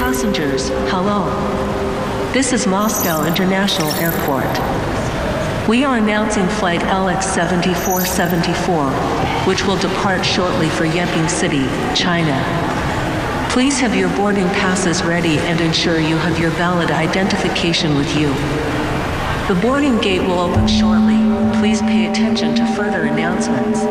passengers, hello. This is Moscow International Airport. We are announcing flight LX7474, which will depart shortly for Yeping City, China. Please have your boarding passes ready and ensure you have your valid identification with you. The boarding gate will open shortly. Please pay attention to further announcements.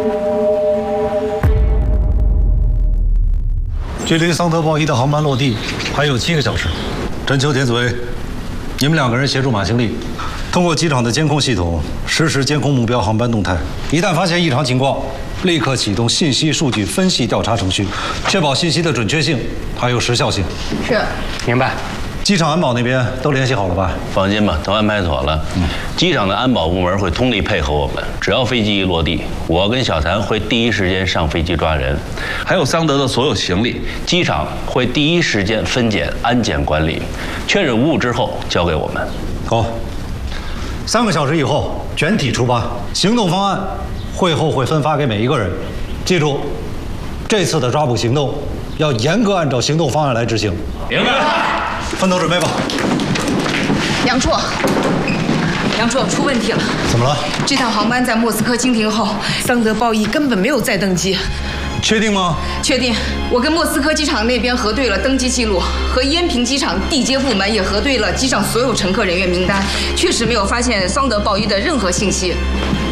距离桑德鲍伊的航班落地还有7个小时。陈秋、田子薇，你们2个人协助马兴利，通过机场的监控系统实时监控目标航班动态。一旦发现异常情况，立刻启动信息数据分析调查程序，确保信息的准确性还有时效性。 是， 明白。 机场安保那边都联系好了吧？ 放心吧，都安排妥了。机场的安保部门会通力配合我们，只要飞机一落地，我跟小谭会第一时间上飞机抓人，还有桑德的所有行李，机场会第一时间分拣安检管理，确认无误之后交给我们。 好，3个小时以后全体出发，行动方案会后会分发给每一个人。记住，这次的抓捕行动要严格按照行动方案来执行。 明白。 分头准备吧。 杨绰，出问题了。 怎么了？ 这趟航班在莫斯科经停后，桑德鲍伊根本没有再登机。 确定吗？ 确定。我跟莫斯科机场那边核对了登机记录，和延平机场地接部门也核对了机上所有乘客人员名单，确实没有发现桑德鲍伊的任何信息。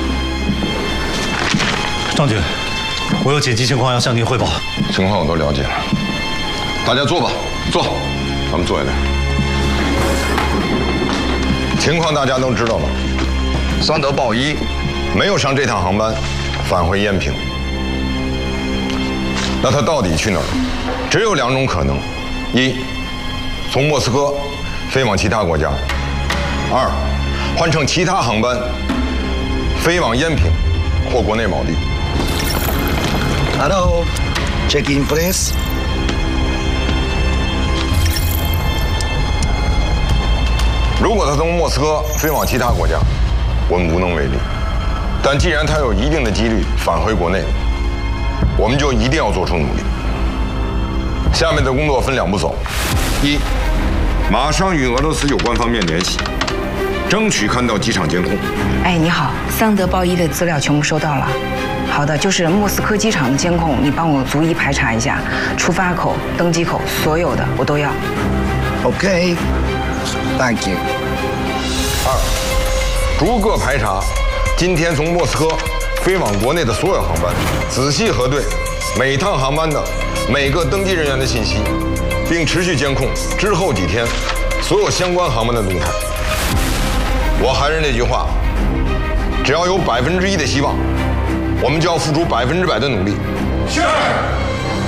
张局，我有紧急情况要向您汇报。 情况我都了解了，大家坐吧，坐。 咱们坐下来。情况大家都知道了，桑德鲍伊没有上这趟航班，返回延平。那他到底去哪儿了？只有2种可能：一，从莫斯科飞往其他国家；二，换乘其他航班飞往延平或国内某地。 Hello, check in, please. 如果他从莫斯科飞往其他国家，我们无能为力。但既然他有一定的几率返回国内，我们就一定要做出努力。下面的工作分2步走：一，马上与俄罗斯有关方面联系，争取看到机场监控。 哎，你好，桑德鲍伊的资料全部收到了。好的，就是莫斯科机场的监控，你帮我逐一排查一下，出发口、登机口，所有的我都要。 OK。 Thank you。 2，逐个排查今天从莫斯科飞往国内的所有航班，仔细核对每趟航班的每个登机人员的信息，并持续监控之后几天所有相关航班的动态。我还是那句话，只要有1%的希望，我们就要付出100%的努力。是。